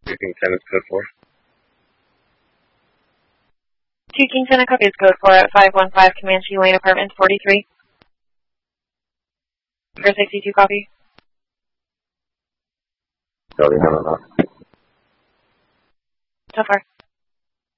2 King 10 is code 4. 2 King 10, a copy is code 4 at 515 Comanche Lane, apartment 43. For 62, copy. Copy, no. So far.